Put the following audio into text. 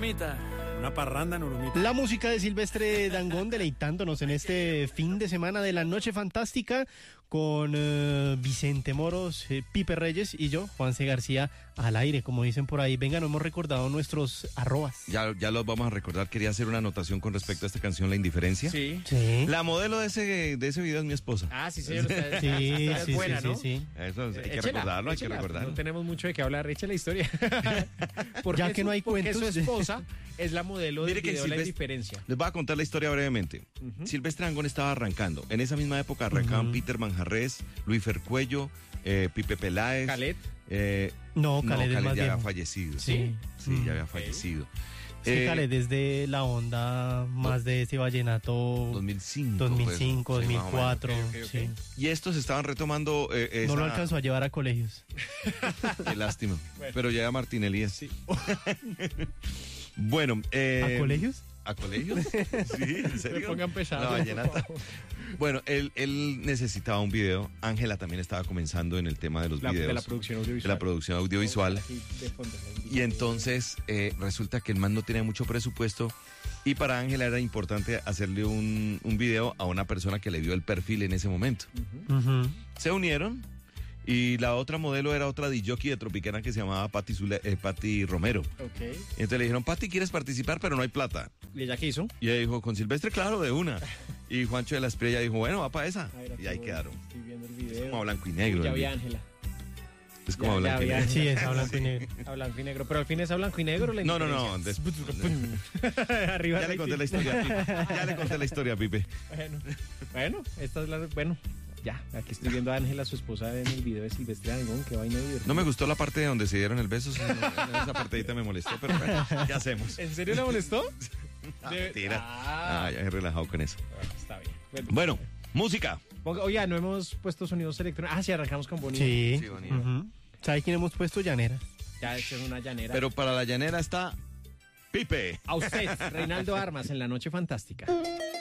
Urumita. Una parranda en Urumita. La música de Silvestre Dangond deleitándonos en este fin de semana de la Noche Fantástica con Vicente Moros, Pipe Reyes y yo, Juanse García, al aire, como dicen por ahí. Venga, no hemos recordado nuestros arrobas. Ya los vamos a recordar. Quería hacer una anotación con respecto a esta canción, La Indiferencia. Sí. La modelo de ese video es mi esposa. Ah, sí, señor. Sí, Es buena, ¿no? sí. Eso hay que Échela, recordarlo, hay que échela. recordarlo. No tenemos mucho de qué hablar, echa la historia. Ya que no hay porque cuentos. su esposa es la modelo del Mire que video La Silvestre- Indiferencia. Les voy a contar la historia brevemente. Silvestre Dangond estaba arrancando. En esa misma época arrancaban Peter Manjarrés, Luis Fercuello, Pipe Peláez. Khaled. No, Khaled es más ya había viejo. fallecido. Sí. Ya había fallecido. Sí, Khaled desde la onda más de ese vallenato 2005. 2005, pues, sí, 2004. más o menos. Ok. Sí. Y estos estaban retomando No lo alcanzó a llevar a colegios. Qué lástima. Pero ya era Martín Elías. Sí. Bueno. ¿A colegios? ¿A colegios? Sí, ¿en serio? Me pongan pesado. La vallenata. Bueno, él necesitaba un video. Ángela también estaba comenzando en el tema de los videos. De la producción audiovisual. De la producción audiovisual. Aquí de fondo, Y entonces resulta que el man no tenía mucho presupuesto y para Ángela era importante hacerle un video a una persona que le dio el perfil en ese momento. Ujú. Se unieron y la otra modelo era otra disjockey de Tropicana que se llamaba Patti Romero. Ok. Y entonces le dijeron, Patti, ¿quieres participar? Pero no hay plata. ¿Y ella qué hizo? Y ella dijo, con Silvestre, claro, de una. Y Juancho de la Espriella dijo, bueno, va para esa. A ver, aquí Y ahí voy, quedaron. Estoy viendo el Es video. como a blanco y negro. Ya el vi a video. Ángela. Es como a Ya blanco y vi a negro. Sí, es a blanco y negro. A blanco y negro. Pero al fin es a blanco y negro. La No. Indiferencia. Arriba Ya le conté la historia a Pipe. Ya le conté la historia a Pipe. Bueno, esta es la. Bueno, ya. Aquí estoy viendo a Ángela, su esposa, en el video de Silvestre Dangond. Qué vaina divertida. No me gustó la parte donde se dieron el beso. Esa partecita me molestó, pero bueno, ¿qué hacemos? ¿En serio la molestó? Mentira. Ah. Ya he relajado con eso. Está bien. Bueno, música. Oiga, no hemos puesto sonidos electrónicos. Ah, sí, arrancamos con Bonito. Sí. Sí, bonito. Ujú. ¿Sabe quién hemos puesto? Llanera. Ya es una llanera. Pero para la llanera está Pipe. A usted, Reinaldo Armas, en La Noche Fantástica.